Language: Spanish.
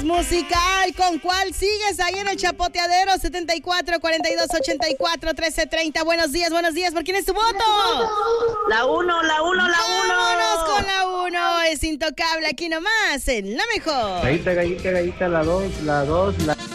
musical. ¿Con cuál sigues ahí en el chapoteadero? 74 42 84 13 30. Buenos días. ¿Por quién es tu voto? La 1. Vámonos con la 1. Es intocable aquí nomás en la mejor. Gallita, la 2, la